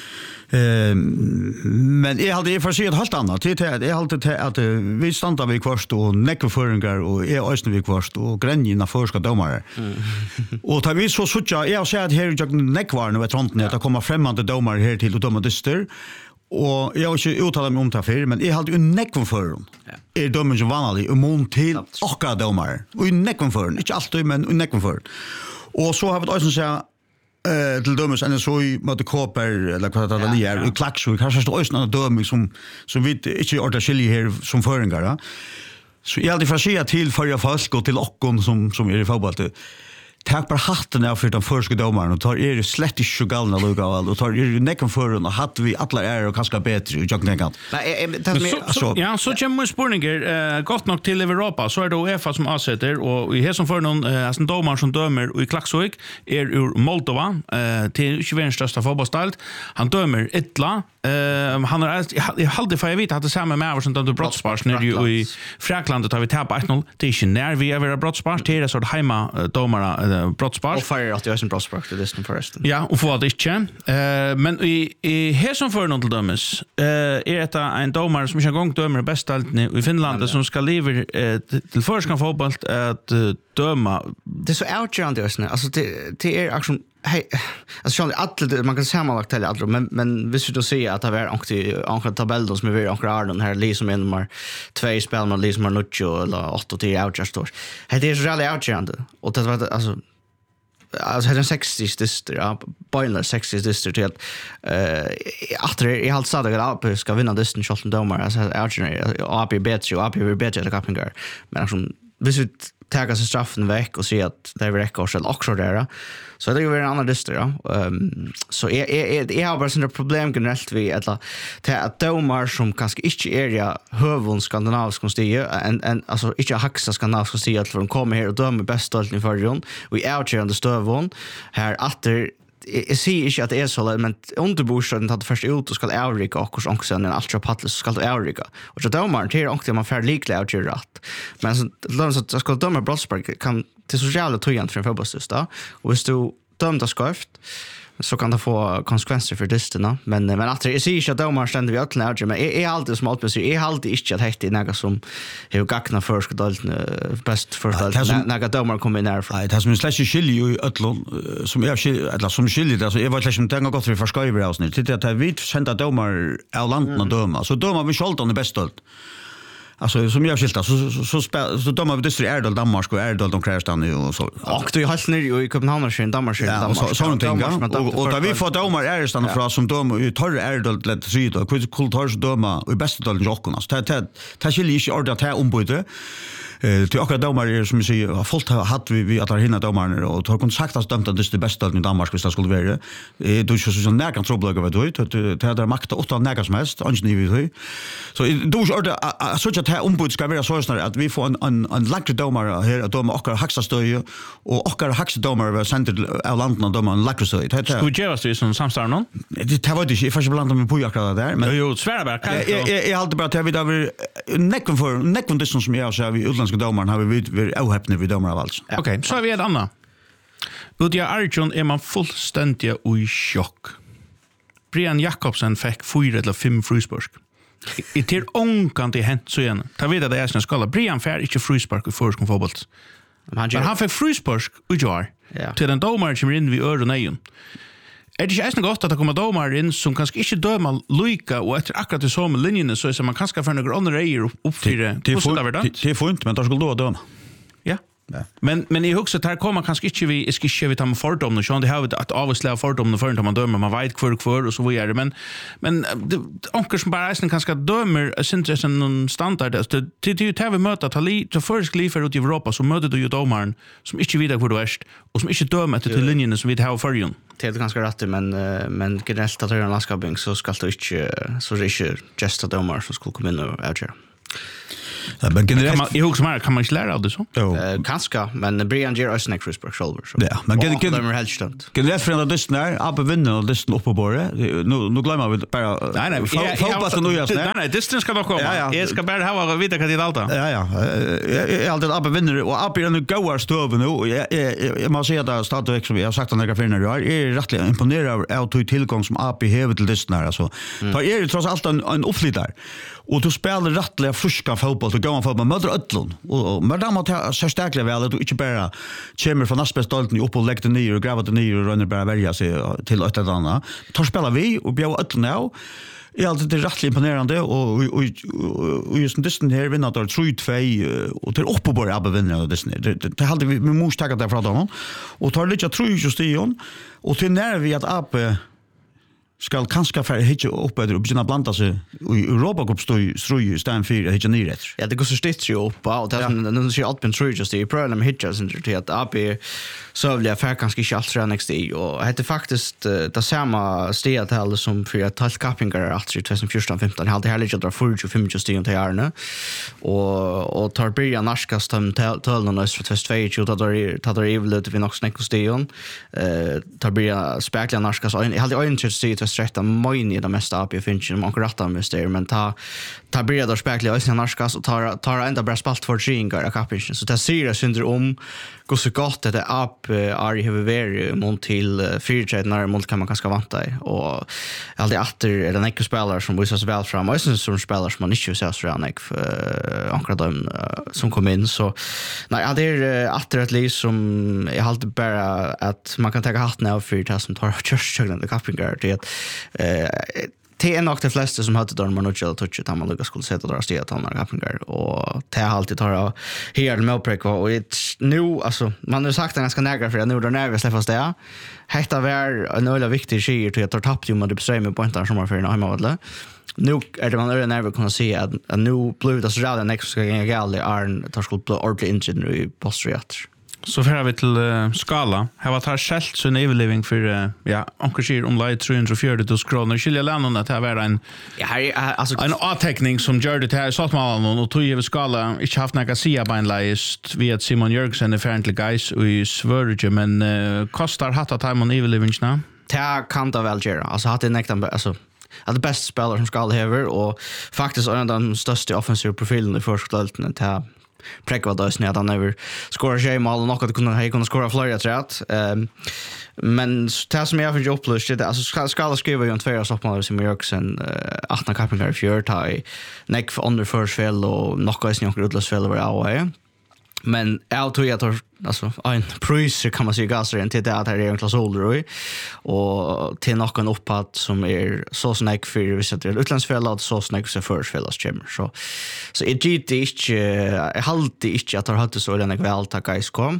men jag hade för sig ett helt annat det är alltid att vi stannar vid kvarst och neckföringar och är ösn vid kvarst och gränjina förska domare och tar vi så jag säger att här jag neckvarna vid fronten att komma främmande domare här till och domadister och jag har inte uttalat mig om det för men jag hade ju neckon för dem. Är dömen som vanligt och mont till och domare. Och neckon för dem, inte alltid men neckon för. Och så har vi också säga till dömes en så i mot Koper eller vad det är i Klaxvik kanske står också en döming som vi inte orda skilja här som föringar. Så jag hade försökt till för jag fast gå till ockon som är i fotboll. Tack bara hatten av för den första domaren och tar slett inte så galna lugga och tar necken för och hade vi alla och kanske bättre och jag tänker. Ja, så kommer spårningar gott nog till Europa så är det UEFA som avsätter och i här som för någon en domare som dömer i Klaxvik ur Moldova till 21 största fotbollsstalt. Han dömer ettla han har jag hade för jag vet att det samma med som dömde brottspars när ju i Fraklandet har vi tappat 1-0 det är inte när vi är brottspars det är så att hemma domare brottspars. Och fire att jag är en brottspars till Disney förresten. Ja, och för det inte. Men i här som för någon till dömes är det en domare som en gång dömer bästa i Finland som ska leva till förskan fotboll att döma. Det är så outgörande just nu. Alltså det är action hej alltså alla man kan säga man till alla men visst du då se att det är ankrat tabell som är ankrat Arden här liksom en mer två spel med liksom Nuccio eller 8-10 outjustors. Det är really outgörande och det var alltså det är 60 dister ja boiler 60 dister till att jag har sagt att AP ska vinna disten shot domar alltså outgörande AP bättre och AP blir bättre att kappingar men alltså visst taga sig straffen veck och se att det är rekord också där så det är ju en annan dyster ja så är har bara sådana problem generellt vi att domar som kanske inte är hövon skandinavisk stige en alltså inte haxa skandinavisk stige att de kommer här och dömer bäst stolt i förjon och i outgörande stövon här att jag ser inte att det är så men underbostad tar det först ut och ska Eureka och också en ultra paddles ska Eureka och så domar till också man får likla ut ju rätt men så ska domar Brottspark kan till sociala tryggheten för fotbollsstad och hvis du dömda skarpt så kan det få konsekvenser för dysterna men att jag ser inte att domar ständer vi alla ut men är alltid som alltid är alltid inte att häkta i något som hur gagna förskadalt bäst för några domar kommer ner för nej det som slash skiljer ju öllon som är eller som skiljer alltså jag var liksom tänka gott för förskriver avsnitt det att vi sända domar av landet och döma så dömar vi skall den bäst stolt. Alltså som jag skilta så dömer vi dystri Erdal Danmark och Erdal de krästar nu och så. Och du har ner i Köpenhamn och Danmark så och där vi får domar Erdal från som dömer i torr Erdal lätt syd och kulturs döma i bästa delen jockorna. Ta skiljer inte ordet här ombyte. Till akkurat domar som vi säger har fullt hade vi att hinna domarna och har sagt att dömta det bästa i Danmark visst det skulle vara. Du så nära trubbel över det där makta åt nära som helst angen vi det. Så du så att här ombud ska vara så snart att vi får en läckre domare här att döma och haxa stöj och haxa domare var sänt av landet och döma en läckre stöj. Det skulle ge oss som samstar någon. Det var det inte för blanda med på akkurat där men jo Sverige jag hade bara att vi där neckon det som jag så vi utländska domaren har vi ohäpna vid domare av alls. Okej, så har vi ett annat. Udja Arjun är man fullständigt i chock. Brian Jakobsen fick 4 eller 5 frispark. I till ångkant i hänt så igen. Ta vid att det är sin skala. Brian fär inte frispark i förskon fotboll. Men han fick frispark och jar. Till den domaren kommer in vid öron och ögon. Är det inte gott att det kommer domare in som kanske inte dömer lika och efter akkurat det som linjerna så är man kanske för några andra grejer uppfyra. Det är fint men då skulle då döma. Ja. Men I huset här kommer kanske inte vi ska vi ta med fördom och så det har att avslöja fördom för när man dömer man vet kvar och så vidare men onkel som bara är kanske dömer syns en standard det till vi möta ta först lifer ut I Europa så möter du ju domaren som inte vet hur du är och som inte dömer till linjen som vi har förrjun. Det är ganska rätt men generellt att det är en landskaping så ska det inte så är just domar som skulle komma in och avgöra. Men generellt jag husar kan man inte lära av det så. Kanske men Brian ger oss next Chris Shoulder så. Ja, men generellt för den dysten där uppe vinner och dysten uppe på det. Nu glömmer vi bara Nej, dysten ska då komma. Jag ska bara ha vita kan det allta. Ja. Jag alltid uppe vinner och uppe den goar stöven nu. Jag måste säga att startväg som jag har sagt några för när jag är rätt imponerad av tillgång som AP häver till dysten här alltså. För är det trots allt en uppflyttare. Och du spelar rättliga friska fotboll och går fotboll möter öllon och men då måste så starkligt väl att du inte bara kommer från nästbästolten upp och lägger ner och gräver ner och rönner bara välja sig till ett annat. Tar spelar vi och bjöd öllon nu. är alltid rätt imponerande och just den här vinner där 3-2 och till uppe på Abbe vinner det hade vi måste ta det från dem och tar lite tror just det och till när vi att Abbe skal kanskje for hitje opp etter og begynne å blanda seg i Europacup strøy i stedet for hitje nyret. Ja, det går så stitt jo opp, og det er noen sier alt med strøy just det, I prøver med hitje til at AP søvlig affær kanskje ikke alt fra nekst I, og det faktisk det samme stedet som for at talt kappingar alt I 2014-15, jeg hadde heller ikke at det var 45 stigen til hjerne, og tar byrja narskast om tølene nøys fra 2022, tar der ivelut vi nok snekk stigen, tar byrja spekla narskast, jeg hadde øyne til sträcka mojni det mesta AP finns ju man rätta med det men ta börja då spekla ösna narskas och tar ända bara spalt för tringar kapitchen så det ser det syndrom går så gott det AP är ju very mont till fyrträd när mont kan man ganska vanta I och alltid åter är den ekko spelare som visar sig väl fram och som spelare som man inte ser så rätt ankra dem som kom in så nej det är åter ett liv som jag alltid bara att man kan ta hatten av för som tar körskölen det kappingar det det nog de flesta som hade dem man nog skulle toucha att man lugga skulle sätta där sted att han har kappingar och det har alltid tar här med break och nu alltså man har sagt att jag ska nägra för nu då när vi släppas det hetta var en öle viktig skier till att ta tappt ju med det bestämmer pointar som var för en hemmavalde nu är det man öle när vi kan se att nu blev det så jävla next ska gå galet är tar skulle bli ordentligt injury I postriat. Så får vi till skala. Här var tar skällt så en överleving för onkelskir om light 340 kronor. Skilja lännen att det var en alltså en avteckning som gör det här så att man och tog över skala inte haft några sia beinleist vi att Simon Jörgensen är färdig guys i Sverige men kostar hatta time on överlevingsna. Det kan det väl göra. Alltså hade nektan alltså att bäst spelare som ska häver och faktiskt en av de största offensiva profilen I förskottet till präkva då snä att han över skora sig mål och något kunna skora fler trätt. Men det som jag vill upplösa det alltså ska skriva ju en tvåa stoppmål som Jörgensen 18 kappingar I fjör ta I neck för under first fel och något I snöker utlös fel över AOE. Men jag tror att alltså en pris kan man säga gasar en till det att det är en klass ålder och till någon uppåt som är så snäck för vi sätter utlandsfälla så snäck så förfällas chamber så är det inte halt inte att ha det så den väl ta guys kom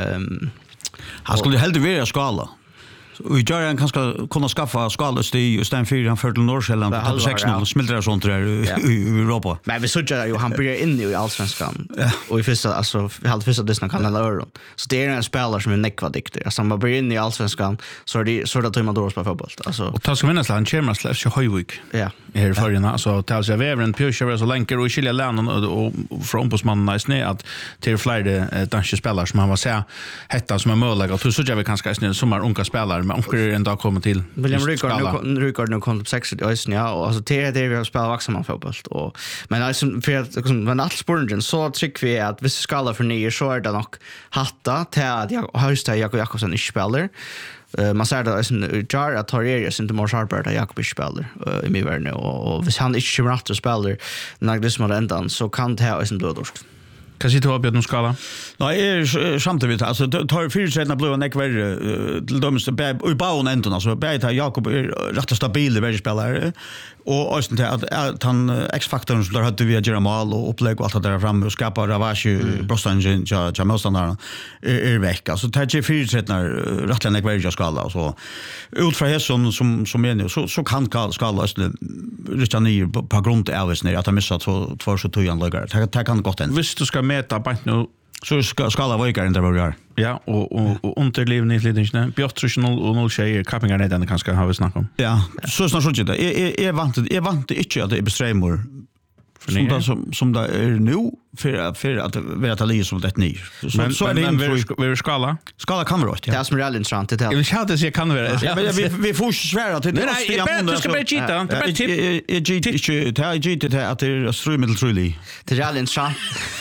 han skulle helt vara skala och jag kan kanske kunna skaffa skalstig och stäm för han för till Norrsjälland på 16 och smälter sånt där I Europa. Men vi såg ju han börjar in I allsvenskan och I första alltså vi hade första dessna kan alla så det är en spelare som är nekvadiktig alltså man börjar in I allsvenskan så är det så att man då spelar fotboll alltså och tas vinnas han chamber slash Höjvik. Ja. Här förrna så tas jag väven Pusher så länker och skilja länen och från posmannen snä att till fler danska spelare som han var så hetta som är möjligt och så jag vi kanske snä sommar unga spelare men onkel en dag kommer till William Rykard nu kom på 60 ja och alltså det vi har spelat vaxman fotboll och men alltså för att men att spurningen så tycker vi att hvis skala för nio så är det nog hatta till att jag hösta Jakob Jakobsen inte spelar man säger det en jar att Torreira inte mer sharper att Jakob spelar I min värld och hvis han inte kommer att spela när det som ändan så kan det ha en blodorst. Kan sitta upp på skala? Nej, samtidigt alltså tar fyrträdna blå och värre till döms i bauen ändå alltså bäta Jakob rätt stabil väldigt spelare och östen till att han X-faktorn som där hade vi göra mål och upplägg och allt det där fram och skapa ravage bröstan ja motståndaren är veck alltså tar ju fyrträdna rätt väldigt skala så ut från det som menar så kan skala östen riktigt ny på grund av det att han missat så två så tojan lagar det kan gott än Visst du ska mäta bant nu så skala vojkar inte vad vi gör. Ja, och underlivning i lidingen. Björtrus 0 tjejer, kappingar nej den kanske har vi snackat om. Ja, så snart så inte. Jag vant inte att det är besträmor som det är nu för att vara tal som det ny. Så är det vi skala. Skala kan vara Det är som är intressant det. Jag vill chatta så jag kan vara. Ja, vi får svära till det. Nej, du ska bara cheata. Det är bara tip. Det är att det är strömmedel truly. Det är intressant.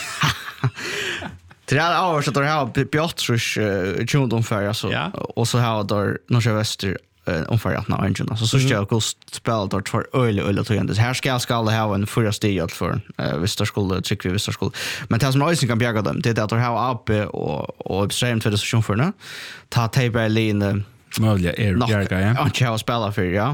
Det är år så då har Björtrus tjundumfärg alltså och så har då Norra Väster omfärg att när engine så ska jag gå spela då för öle tog här ska det ha en första steg för Väster skulle tycker vi Väster skulle men det som Ösen kan bjärga dem det är att ha upp och extremt för det som för nu ta Berlin möjliga Bjärga ja. Och jag spelar för ja.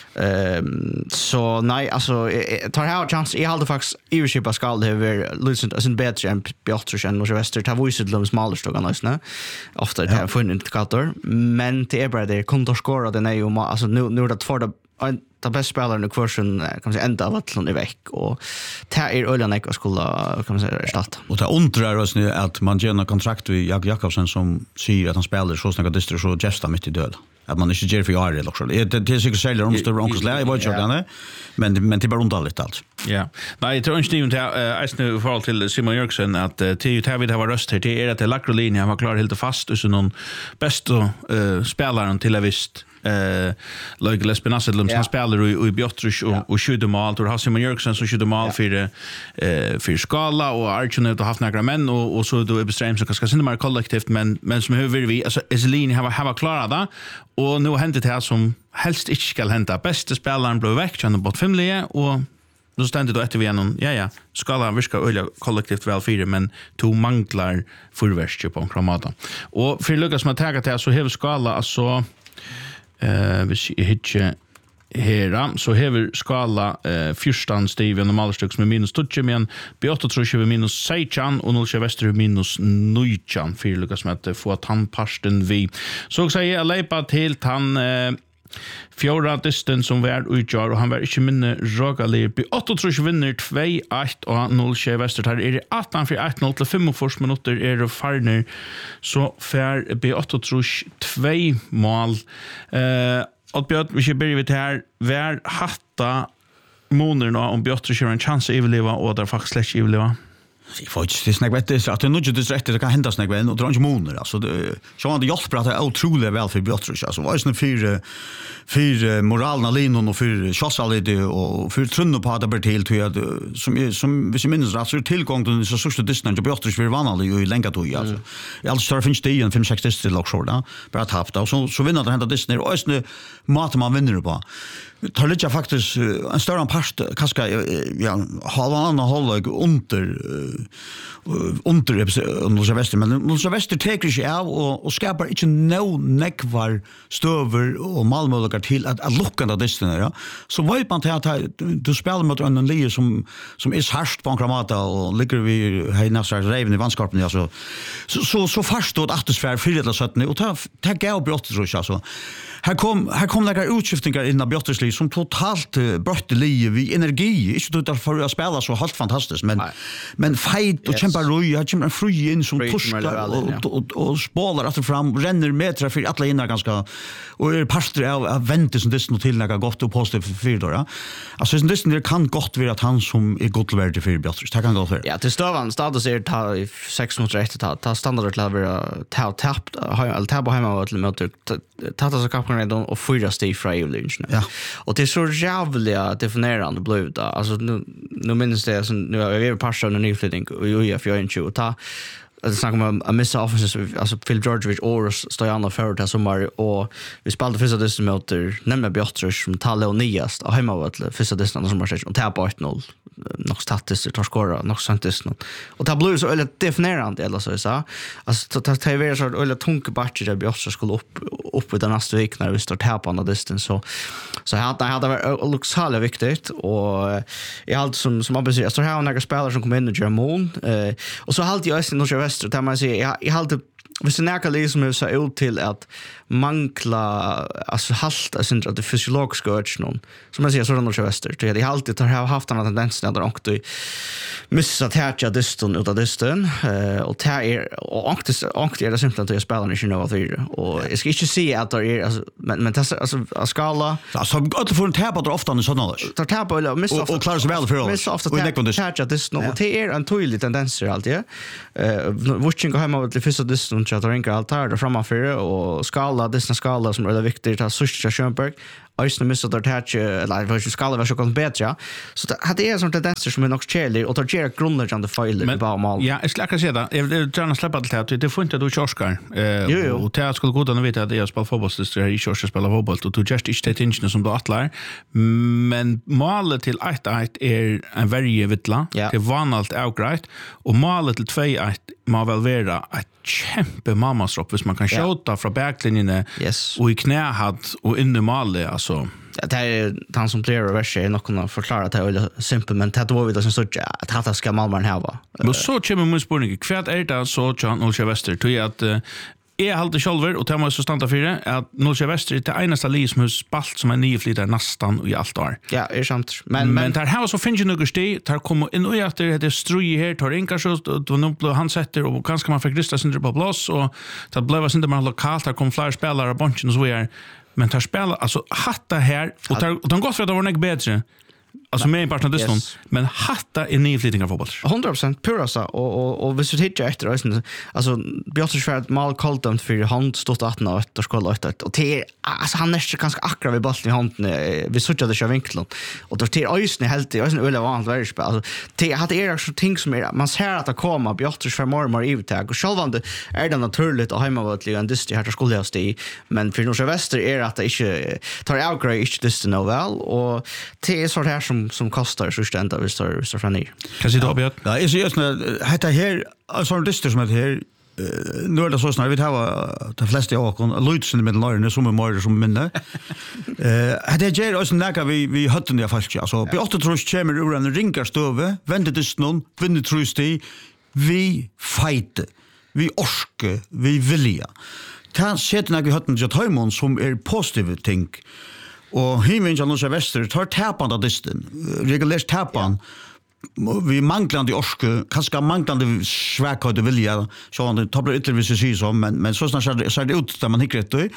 Så nej alltså tar här chans I hade faktiskt överskipa skall det över lucent sen bättre än Björtrus än Norra Väster ta visat dem smalare stogar nästan ofta det har funnit katter men det är bara det kontorskora den är ju alltså nu det för det bästa spelaren i kursen kan man säga ända av att är veck och det är öllan jag skulle kan man säga starta. Och det undrar oss nu att man ger en kontrakt med Jakob Jakobsen som säger att han spelar så snäga distro så gesta mitt I död. Att man inte ger för år eller också. Det är säkert säljer om större onkelslä I vad jag men det bara undalligt allt. Ja. Nej, jag tror inte att nu förhåll till Simon Jörgensen att till vi har röst här till att Lacrolinja han var klar helt fast och så någon bästa spelaren till visst like Lesben Asselum som spelar I Björtrus och skjuter mål och har Simon Jörgensen som skjuter mål för skala och Archon har haft några män och så då är bestämt så ska synda mer kollektivt men som hur vi alltså Eselin har klarat det och nu hänt det här som helst inte ska hända bästa spelaren blev väck från bort 5 och då ständer då efter vi igen ja skala viska öliga kollektivt väl fyra men to manglar förvärst på kramata och för Lucas som attackar till så har skala alltså hvis jeg hitje hera, så hever skala fyrstan stiv i normalstøk som minus 20, men B8 tror jeg minus 16, og 0 Vester minus 19, for lykkes med at få tannparsten vi. Så sier jeg leipa til tann fjorda dysten som var utgjør, og han var ikke minne rågalig. B8 tror jeg vinner 2-1, og 0 Vester tar 18 for 1-0 til 45 minutter farner, så fer B8 tror jeg 2 mål. Oddbjørn, hvis jeg begynner her, vær hatta måneder nå om Bjørn kjører en chans å overleve, og det faktisk slett ikke overleve? Jag får inte snacka vet det att det nog inte rätt det kan hända snacka och dra inte månader alltså så han det hjälper att det är otroligt väl för Björtrus alltså var ju för moralen linon och för sociality och för trunno på att det blir till som vi minns rätt så tillgång till så största distans Björtrus vill vanligt ju länge då alltså jag står finns det en 5-6 till också då bara tappt och så vinner det hända distan och så mat man vinner på tar lite faktiskt en större part kanske halvan hållag under Norra Väster men Norra Väster tar sig av och skapar inte nekvar stöver och malmöliga till att lucka där distan ja så vet man att du spelar mot en lie som är harst på Kramata och ligger vi här nästan reven I vanskapen alltså så förstått atmosfär för det så att och ta gå brott tror jag alltså här kom några utskiftningar innan Björtesli som totalt brötte liv vi energi inte då för att spela så helt fantastiskt men fight och kämpa roj jag kämpar fri in som pushar och spålar att fram renner meter för alla innan ganska och är pastor av vänte som det till några gott och positivt för då alltså det kan gott vara att han som är gott värd för Björtesli det kan gå för ja till stövan status är ta 6 minuter efter ta standard att lära ta på hemma till möte ta så kapten och 4 steg fra EU-lynchen. Ja. Och det är så jävla definierande blöda. Alltså nu minns det som nu är vi passar en nyflyttning och UF jag inte och ta det snackar om att missa offenses, alltså Phil Georgievich och Stojano förut här sommar, och vi spelade första distan mot nämligen Bjottrus som Talle och Niast och hemma var det första distan som var och täpa 8-0 nog statistiskt tar skora nog santiskt och det blir så eller definierande eller så så alltså det är väl så eller tunga batch där Bjottrus skulle upp i den nästa vecka när vi står täpa på distan så hade varit luxale viktigt, och jag hade som man säger så här några spelare som kommer in och gör mål, och så hade jag i Norra Väster där man säger jag hade hvis det nærker liksom så ut til at mangla altså halta sin det fysiologiske urgen som man sier så Norra Väster det har alltid har haft en tendens att de missa tätja distan ut av distan och och det simpelt att spela i Genova 4 och jag ska inte se att det är alltså men det alltså skala så gott för en täppa ofta en sån där tar täppa eller missa och klarar sig väl för oss missa ofta tätja distan och det är en tydlig tendens alltid watching go hemma till första distan så att ringa altar där framför och skala distan skala som är det viktigt att Suscha Schönberg Eisne missar där touch eller vad ska skala vara så kan bättre så det är sånt tendenser som är nog cheli och tar ger grundläggande fel i bara mål. Ja, jag skulle kunna säga det. Jag vill gärna släppa det att det får inte du Oscar. Och det skulle gå att veta att jag spelar fotboll så är jag också spelar fotboll och du just inte attention som du attlar. Men målet till 1-1 är en väldigt vittla. Det är vanligt outgreit och målet till 2-1 må väl vara ett kämpe mammasropp hvis man kan skjuta från backlinjen och i knähatt och in i målet alltså. Det är han som player version är nog kunna förklara att det är simpelt men det var vi då som såg att det ska Malmö ha. Men så kommer min spårning kvart är det så John Norra Väster tror jag att jag håller själver och det måste stanna för det att Norra Väster är det enaste lag som har spalt som är nyflyttare nästan i allt år. Ja, är sant. Men där har så finns ju några steg där kommer in och efter det strui här tar inga så då nu han sätter och kanske man får Krista sin på plats och det blev inte mer lokalt där kom fler spelare och bunchen så är men tar spela alltså hatta här och de går för att det var nog bättre. Alltså med en partner dessutom men hatta är nyflyttningar fotboll 100% purasa och hvis du tittar efter alltså Björn Schwert mal kallt för hand stått 18 och då ska låta och det alltså han är ganska akra vid bollen i handen vi såg det så vinkeln och då till ösnen helt det är en öle vanligt väldigt spel alltså det hade är så ting som är man ser att det kommer Björn Schwert mormor i uttag och självande är det naturligt att hemma vart ligga en dist här skulle jag stå men för Norra Väster är att det inte tar outgrade inte dist no väl och det är så här som kostar så ständigt vi står från ner. Kan se då Björn? Ja, är så just det här alltså det som är här nu är det så snart vi har de flesta av oss Lutsen med Lauren som är mer som minne. Det ger oss näka vi hötten i fallet alltså på 8 trus kommer ur en ringarstöve vänder det snön vinner trusti vi fight vi orske vi vilja. Ta sätta vi hötten jag tar som är positive ting. Och himmen från Norra Väster tar täpan av distan regulärt täpan vi manglande orske kanske manglande svaghet och vilja så han tar ytterligare sig så men så snart så det ut där man hickar det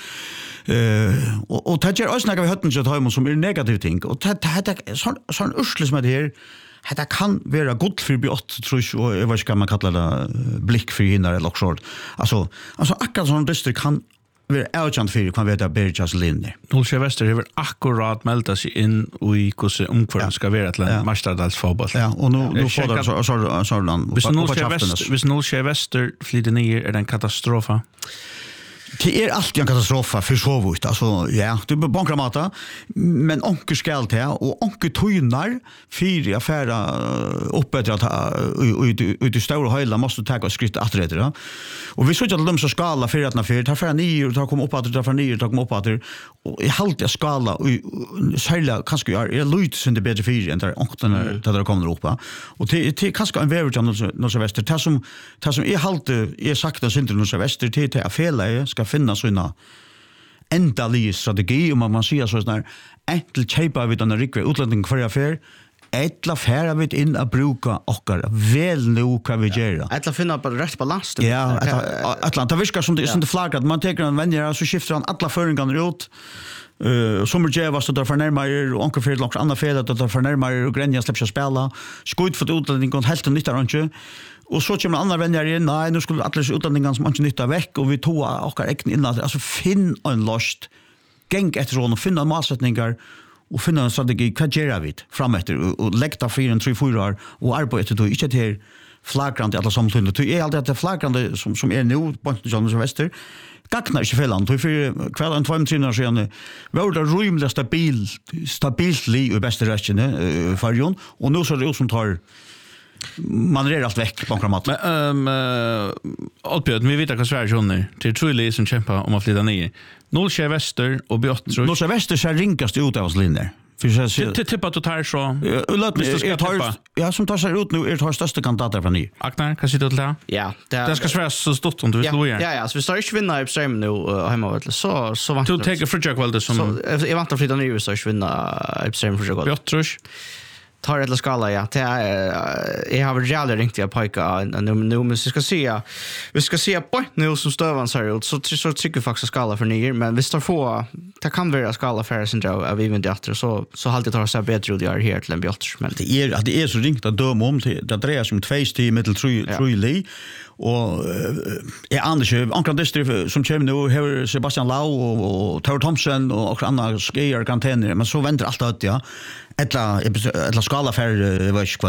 och det gör oss när vi hötten så tar som är negativ ting och det sån ursle som det här det kan vara gott för biot tror jag och vad ska man kalla det blick för hinner eller så alltså akkurat sån distrikt kan vi är outchant för kan veta Bergas linje. Norra Väster har akkurat meldat sig in och i hur omkvarten ska vara till en mästardalsfotboll. Ja, och nu får det sådan. Hvis Norra Väster flyter ner är det en katastrof. Det är alltid en katastrof för så vitt. Alltså, ja, det är bankramata, men onker skall till och onker tynar fyra affära uppe till att ut i stora höjda måste ta och skritta att rätta. Och vi såg att de så skala för att när ta för nio och ta komma upp att ta för nio ta komma upp att och i halt jag skala och sälja kanske är lut sen det bättre för än där onkerna där kommer upp. Och det kanske en väver Norra Väster tas som är halt är sagt att inte Norra Väster till att fela ska finna såna endalige strategi om man säger så där enkel chepa vid den rikve utlandning för affär ettla färra vid in att bruka och väl nu kan vi göra ettla finna på rätt balans ja Atlanta viskar som det flaggat man tar en vänjer så skiftar han alla föringarna ut som är jävast där för närmare och onkel för långt andra fel att där för närmare och gränja släppa spela skjut för utlandning och helt nytt arrange. Och så kommer andra vänner in. Nej, nu skulle alla utlandningar som inte nytta väck och vi tog och räkna in alltså finn en lust. Gäng efter sån och finna målsättningar och finna en strategi vad gör vi framåt och lägga för en 3-4 år och arbeta då inte till flagrande alla samtidigt. Det är alltid att det flagrande som är nu på Jonas Wester. Gagnar inte fellan. Du för kvällen 2 timmar sedan var det rymligt stabilt liv i bästa rätten för och nu så är det som tar man är allt väck på kramat. Men Alpbjörn, vi vet att Sverige Johnny till Truly som kämpar om att flytta ner. 0 Väster och Bjottrus. 0 Väster så rinkast ut av oss linjer. Till tippa att du tar så. Ja, som tar sig ut nu tar största kandidater från ny. Aknar, kan sitta till det? Ja, det ska sväras så stort om du vill loja. Ja, så vi står inte vinna i Upstream nu hemma vet så vant. Du tar Fridtjof väl så jag vant att flytta ner så ska vinna i Upstream för Bjottrus. Tar ett skala ja det jag har väl ringt jag pojka nu men vi ska se på nu som stövan ser ut så tycker faktiskt skala för nyer men vi står få det kan vara skala för sen då av even det så alltid tar sig bättre det är helt en bjott men det är så ringt att döma om till det drejer som 2 steg mittel 3 li och är Anders Ankra District som kommer nu har Sebastian Lau och Tor Thompson och andra skier kantener men så väntar allt att ja ett skala för vad